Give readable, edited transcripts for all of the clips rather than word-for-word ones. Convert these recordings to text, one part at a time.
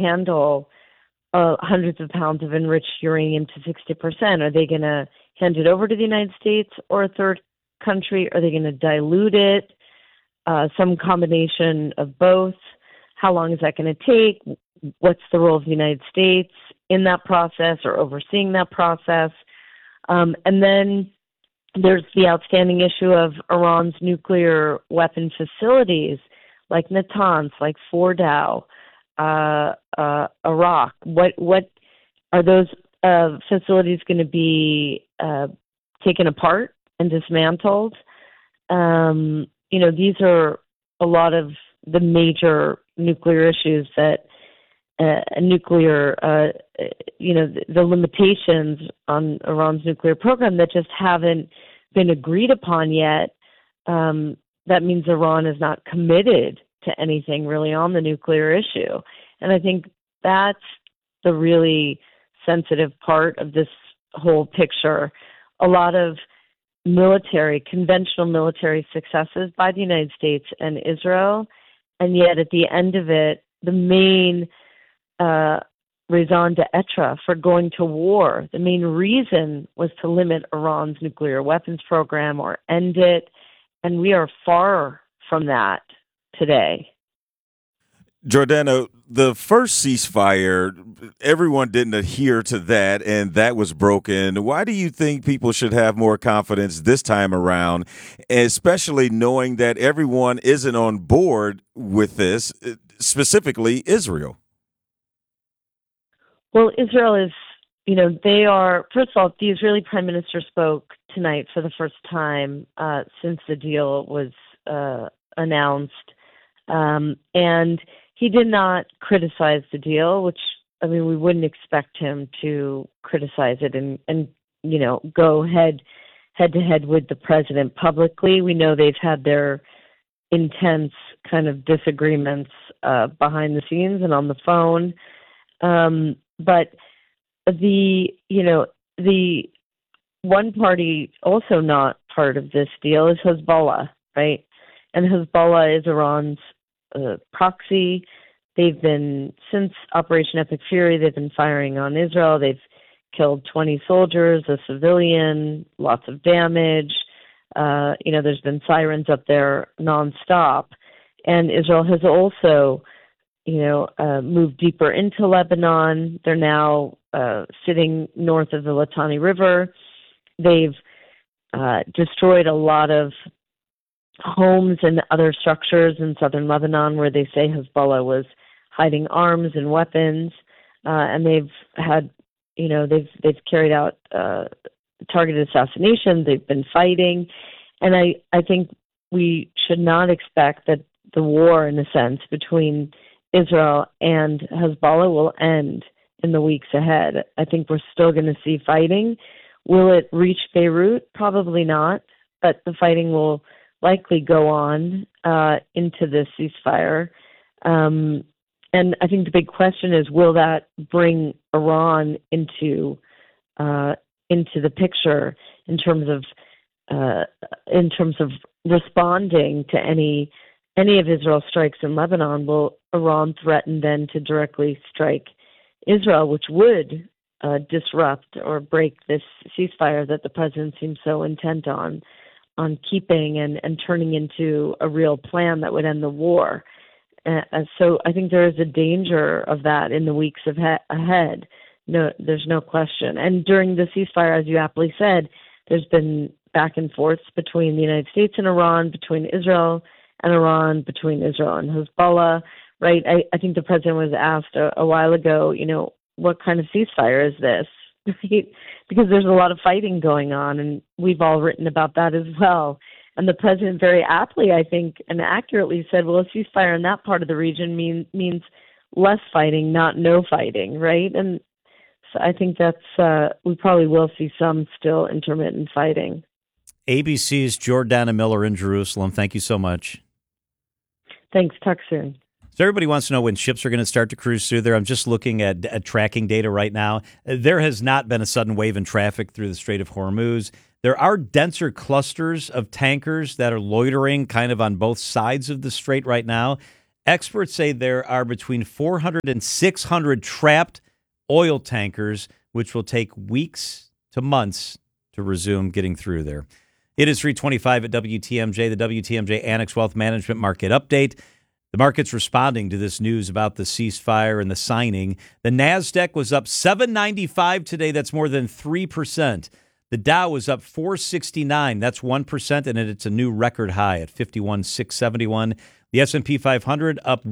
handle hundreds of pounds of enriched uranium to 60%? Are they going to hand it over to the United States or a third country? Are they going to dilute it? Some combination of both? How long is that going to take? What's the role of the United States in that process or overseeing that process? And then there's the outstanding issue of Iran's nuclear weapon facilities, like Natanz, like Fordow, Iraq. What are those facilities going to be taken apart and dismantled? These are a lot of the major nuclear issues that the limitations on Iran's nuclear program that just haven't been agreed upon yet. That means Iran is not committed to anything really on the nuclear issue. And I think that's the really sensitive part of this whole picture. A lot of conventional military successes by the United States and Israel, and yet at the end of it, the main raison d'etre for going to war, the main reason was to limit Iran's nuclear weapons program or end it, and we are far from that today. Jordana, the first ceasefire, everyone didn't adhere to that, and that was broken. Why do you think people should have more confidence this time around, especially knowing that everyone isn't on board with this, specifically Israel? Well, Israel is, first of all, the Israeli prime minister spoke tonight for the first time since the deal was announced. And he did not criticize the deal, which, we wouldn't expect him to criticize it and go head to head with the president publicly. We know they've had their intense kind of disagreements behind the scenes and on the phone. But the one party also not part of this deal is Hezbollah, right? And Hezbollah is Iran's proxy. They've been, since Operation Epic Fury, they've been firing on Israel. They've killed 20 soldiers, a civilian, lots of damage. There's been sirens up there nonstop. And Israel has also moved deeper into Lebanon. They're now sitting north of the Litani River. They've destroyed a lot of homes and other structures in southern Lebanon where they say Hezbollah was hiding arms and weapons. And they've had, they've carried out targeted assassinations. They've been fighting. And I think we should not expect that the war, in a sense, between Israel and Hezbollah will end in the weeks ahead. I think we're still going to see fighting. Will it reach Beirut? Probably not, but the fighting will likely go on into this ceasefire. And I think the big question is, will that bring Iran into the picture in terms of responding to any of Israel's strikes in Lebanon? Will Iran threaten then to directly strike Israel, which would disrupt or break this ceasefire that the president seems so intent on keeping and turning into a real plan that would end the war? So I think there is a danger of that in the weeks ahead. No, there's no question. And during the ceasefire, as you aptly said, there's been back and forth between the United States and Iran, between Israel and Iran, between Israel and Hezbollah, right? I think the president was asked a while ago, what kind of ceasefire is this? Because there's a lot of fighting going on, and we've all written about that as well. And the president very aptly, I think, and accurately said, well, a ceasefire in that part of the region means less fighting, not no fighting, right? And so I think that's, we probably will see some still intermittent fighting. ABC's Jordana Miller in Jerusalem. Thank you so much. Thanks. Talk soon. So everybody wants to know when ships are going to start to cruise through there. I'm just looking at tracking data right now. There has not been a sudden wave in traffic through the Strait of Hormuz. There are denser clusters of tankers that are loitering kind of on both sides of the strait right now. Experts say there are between 400 and 600 trapped oil tankers, which will take weeks to months to resume getting through there. It is 3:25 at WTMJ, the WTMJ Annex Wealth Management Market Update. The market's responding to this news about the ceasefire and the signing. The NASDAQ was up 795 today. That's more than 3%. The Dow was up 469. That's 1%, and it's a new record high at 51,671. The S&P 500 up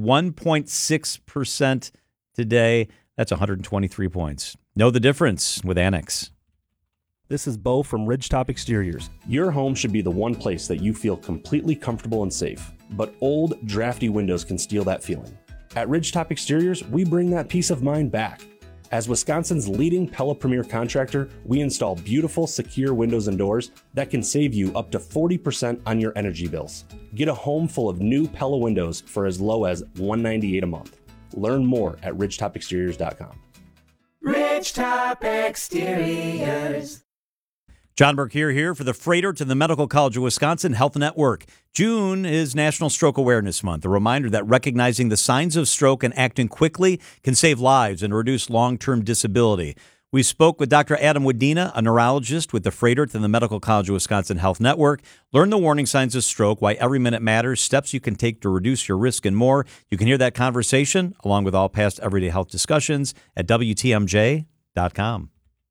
1.6% today. That's 123 points. Know the difference with Annex. This is Bo from Ridgetop Exteriors. Your home should be the one place that you feel completely comfortable and safe, but old, drafty windows can steal that feeling. At Ridgetop Exteriors, we bring that peace of mind back. As Wisconsin's leading Pella Premier contractor, we install beautiful, secure windows and doors that can save you up to 40% on your energy bills. Get a home full of new Pella windows for as low as $198 a month. Learn more at ridgetopexteriors.com. Ridgetop Exteriors. John Burke here for the Freighter to the Medical College of Wisconsin Health Network. June is National Stroke Awareness Month, a reminder that recognizing the signs of stroke and acting quickly can save lives and reduce long-term disability. We spoke with Dr. Adam Wadena, a neurologist with the Freighter to the Medical College of Wisconsin Health Network. Learn the warning signs of stroke, why every minute matters, steps you can take to reduce your risk, and more. You can hear that conversation, along with all past Everyday Health discussions, at WTMJ.com.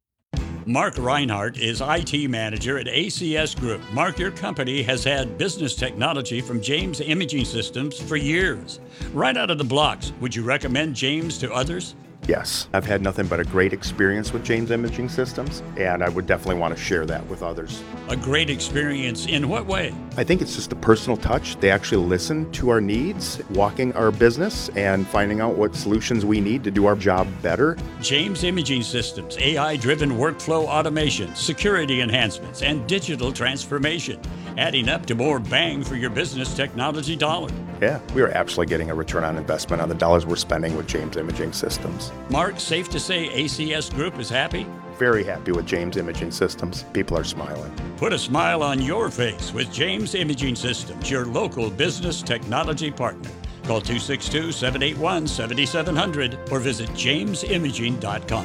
Mark Reinhardt is IT manager at ACS Group. Mark, your company has had business technology from James Imaging Systems for years. Right out of the blocks, would you recommend James to others? Yes, I've had nothing but a great experience with James Imaging Systems, and I would definitely want to share that with others. A great experience in what way? I think it's just a personal touch. They actually listen to our needs, walking our business, and finding out what solutions we need to do our job better. James Imaging Systems, AI-driven workflow automation, security enhancements, and digital transformation, adding up to more bang for your business technology dollar. Yeah, we are absolutely getting a return on investment on the dollars we're spending with James Imaging Systems. Mark, safe to say ACS Group is happy? Very happy with James Imaging Systems. People are smiling. Put a smile on your face with James Imaging Systems, your local business technology partner. Call 262-781-7700 or visit jamesimaging.com.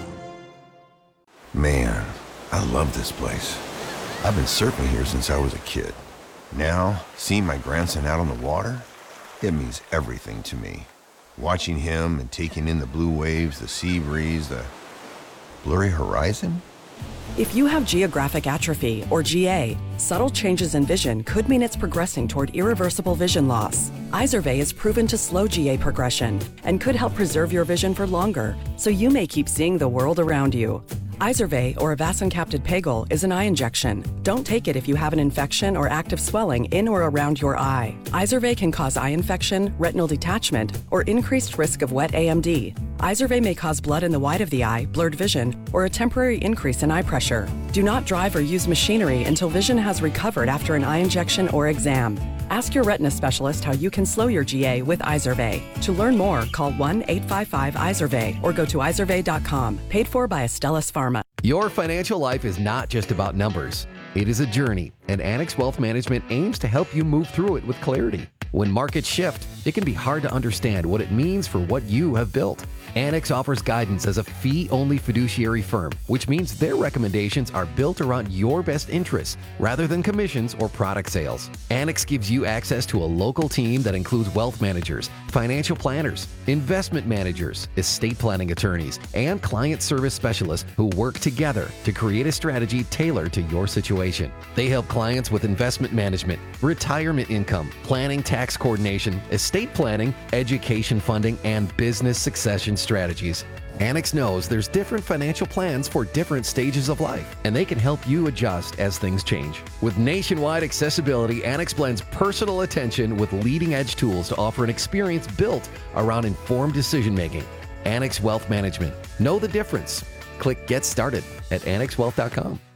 Man, I love this place. I've been surfing here since I was a kid. Now, seeing my grandson out on the water, it means everything to me. Watching him and taking in the blue waves, the sea breeze, the blurry horizon. If you have geographic atrophy, or GA, subtle changes in vision could mean it's progressing toward irreversible vision loss. Izervay is proven to slow GA progression and could help preserve your vision for longer, so you may keep seeing the world around you. Izervay, or avacincaptad pegol, is an eye injection. Don't take it if you have an infection or active swelling in or around your eye. Izervay can cause eye infection, retinal detachment, or increased risk of wet AMD. Izervay may cause blood in the white of the eye, blurred vision, or a temporary increase in eye pressure. Do not drive or use machinery until vision has recovered after an eye injection or exam. Ask your retina specialist how you can slow your GA with Izervay. To learn more, call 1-855-IZERVAY or go to izervay.com. Paid for by Astellas Pharma. Your financial life is not just about numbers. It is a journey, and Annex Wealth Management aims to help you move through it with clarity. When markets shift, it can be hard to understand what it means for what you have built. Annex offers guidance as a fee-only fiduciary firm, which means their recommendations are built around your best interests rather than commissions or product sales. Annex gives you access to a local team that includes wealth managers, financial planners, investment managers, estate planning attorneys, and client service specialists who work together to create a strategy tailored to your situation. They help clients with investment management, retirement income, planning, tax coordination, estate planning, education funding, and business succession strategies. Annex knows there's different financial plans for different stages of life, and they can help you adjust as things change. With nationwide accessibility, Annex blends personal attention with leading-edge tools to offer an experience built around informed decision-making. Annex Wealth Management. Know the difference. Click Get Started at annexwealth.com.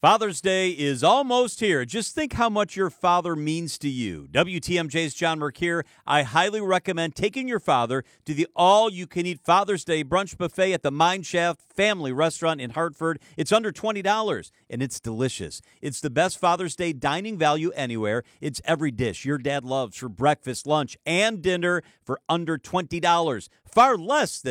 Father's Day is almost here. Just think how much your father means to you. WTMJ's John Mercure. I highly recommend taking your father to the all-you-can-eat Father's Day brunch buffet at the Mine Shaft Family Restaurant in Hartford. It's under $20, and it's delicious. It's the best Father's Day dining value anywhere. It's every dish your dad loves for breakfast, lunch, and dinner for under $20. Far less than